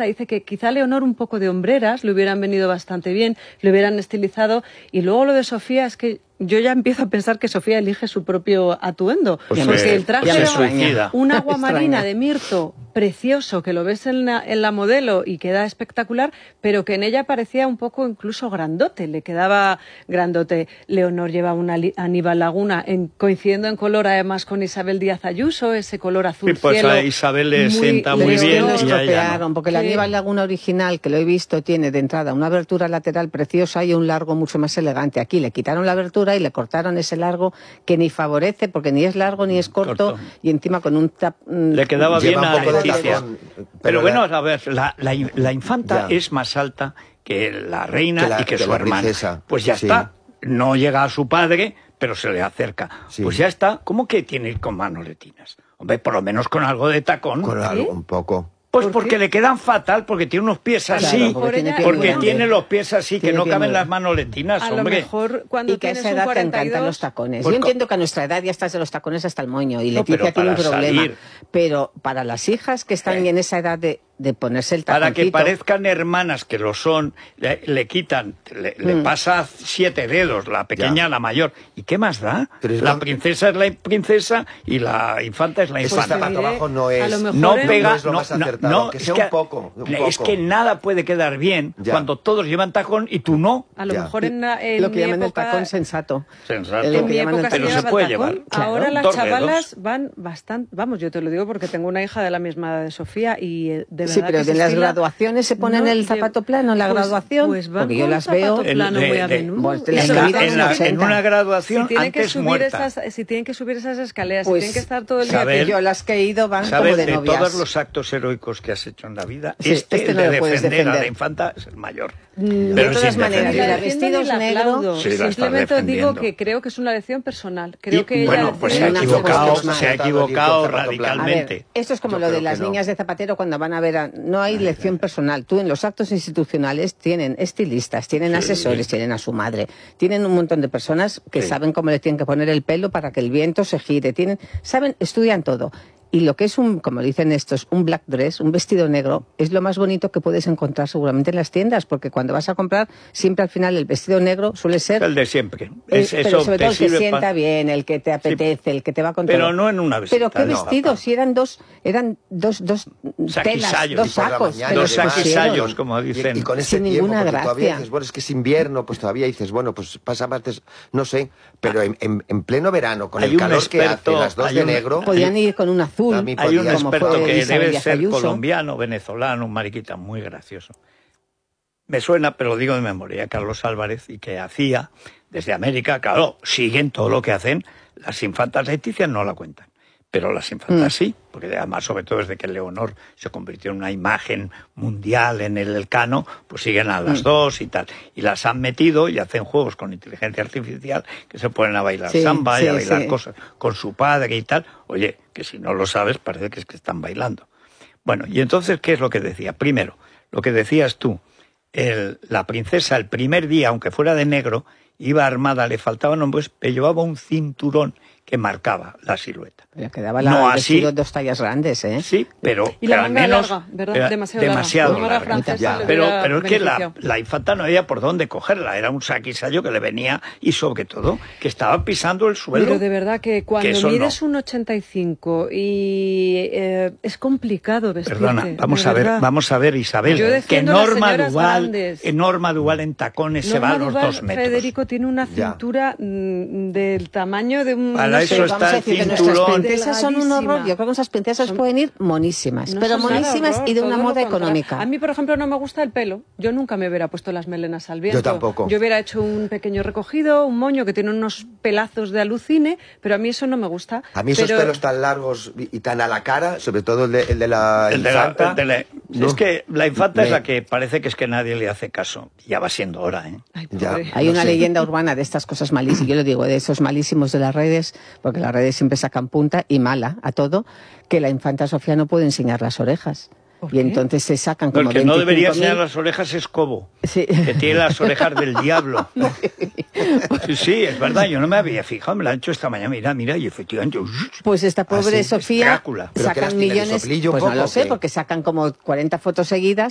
esta, dice que quizá a Leonor un poco de hombreras le hubieran venido bastante bien, le hubieran estilizado, y luego lo de Sofía es que yo ya empiezo a pensar que Sofía elige su propio atuendo, porque el traje era un agua marina de mirto precioso, que lo ves en la modelo y queda espectacular, pero que en ella parecía un poco incluso grandote, le quedaba grandote. Leonor lleva una Aníbal Laguna, coincidiendo en color además con Isabel Díaz Ayuso, ese color azul pues cielo. a Isabel le sienta muy bien. Lo estropearon, porque la Aníbal Laguna original, que lo he visto, tiene de entrada una abertura lateral preciosa y un largo mucho más elegante. Aquí le quitaron la abertura y le cortaron ese largo que ni favorece, porque ni es largo ni es corto. Y encima con un le quedaba bien a Leticia. Pero bueno, a ver, la infanta es más alta que la reina y que su hermana. Princesa. Pues ya está, no llega a su padre, pero se le acerca. Pues ya está, ¿cómo que tiene que ir con manoletinas? Hombre, por lo menos con algo de tacón. Con algo, un poco. Pues porque le quedan fatal, porque tiene unos pies así, porque tiene los pies así, que no caben las manoletinas, hombre. A lo mejor cuando que a esa edad te encantan los tacones. Yo entiendo que a nuestra edad ya estás de los tacones hasta el moño y Leticia tiene un problema. Pero para las hijas que están en esa edad de ponerse el taconcito... Para que parezcan hermanas, que lo son, le quitan, le pasa 7 dedos, la pequeña a la mayor. ¿Y qué más da? La princesa es la princesa y la infanta es la infanta. Ese zapato abajo no es... No pega, no es lo más acertado, es que nada puede quedar bien cuando todos llevan tacón y tú no. A lo mejor en lo que llaman época, el tacón sensato. En mi época pero se puede llevar. Ahora las chavalas van bastante... Vamos, yo te lo digo porque tengo una hija de la misma edad de Sofía y de verdad. Sí, pero en las graduaciones se ponen el zapato plano en la graduación, porque yo las veo en una graduación antes muerta. Si tienen que subir esas escaleras, pues, si tienen que estar todo el día... Que yo las que he ido van como de novias. De todos los actos heroicos que has hecho en la vida, este no de defender a la infanta es el mayor. De todas maneras, mira, vestidos negros... Simplemente digo que creo que es una lección personal. Creo que bueno, pues se ha equivocado radicalmente. Esto es como lo de las niñas de Zapatero cuando van a ver... No hay lección personal. Tú en los actos institucionales tienen estilistas, tienen asesores, tienen a su madre, tienen un montón de personas que saben cómo le tienen que poner el pelo para que el viento se gire, estudian todo. Y lo que es como dicen estos, un black dress, un vestido negro, es lo más bonito que puedes encontrar seguramente en las tiendas, porque cuando vas a comprar, siempre al final el vestido negro suele ser... El de siempre. Pero sobre todo el que sienta bien, el que te apetece, el que te va a contar. Pero no en una vestida. Pero qué vestido, si eran dos telas, dos sacos. Dos saquisayos, como dicen. Y con ese sin tiempo, ninguna gracia. Todavía dices, bueno, es que es invierno, pues todavía dices, bueno, pues pasa martes, no sé, pero en pleno verano, con el calor que hace, las dos de negro... Podían ir con un azul. Hay un experto que debe ser colombiano, venezolano, un mariquita muy gracioso. Me suena, pero lo digo de memoria, Carlos Álvarez, y que hacía desde América, claro, siguen todo lo que hacen, las infantas Leticia no la cuentan, pero las infantas sí, porque además, sobre todo desde que Leonor se convirtió en una imagen mundial en el Elcano, pues siguen a las dos y tal. Y las han metido y hacen juegos con inteligencia artificial que se ponen a bailar samba y a bailar cosas con su padre y tal. Oye, que si no lo sabes parece que es que están bailando. Bueno, y entonces, ¿qué es lo que decía? Primero, lo que decías tú, la princesa el primer día, aunque fuera de negro, iba armada, le faltaban hombres, pero llevaba un cinturón que marcaba la silueta. Le quedaba el vestido 2 tallas grandes, ¿eh? Sí, pero y la al manga menos larga, ¿verdad? demasiado larga. Pero es que la la infanta no había por dónde cogerla, era un saquisayo que le venía y sobre todo que estaba pisando el suelo. Pero de verdad que cuando mides un 85 y es complicado vestirte. Perdona, vamos a ver Isabel, que Norma Duval en tacones se va a los 2 metros. Federico tiene una cintura del tamaño de un... Para eso está el cinturón. Nuestras princesas son un horror. Yo creo que esas princesas pueden ir monísimas, pero monísimas y de una moda económica. A mí, por ejemplo, no me gusta el pelo. Yo nunca me hubiera puesto las melenas al viento. Yo tampoco. Yo hubiera hecho un pequeño recogido, un moño que tiene unos pelazos de alucine, pero a mí eso no me gusta. A mí esos pelos tan largos y tan a la cara, sobre todo el de la infanta... Es que la infanta es la que parece que es que nadie le hace caso. Ya va siendo hora, ¿eh? Ay, hay una leyenda urbana de estas cosas malísimas, yo lo digo, de esos malísimos de las redes, porque las redes siempre sacan punta y mala a todo, que la infanta Sofía no puede enseñar las orejas. Y entonces se sacan como 25.000... El que no debería enseñar las orejas es Cobo, que tiene las orejas del diablo. Sí, es verdad, yo no me había fijado, me la han hecho esta mañana, mira, y efectivamente... Pues esta pobre Sofía Drácula. sacan millones, pues no lo sé, porque sacan como 40 fotos seguidas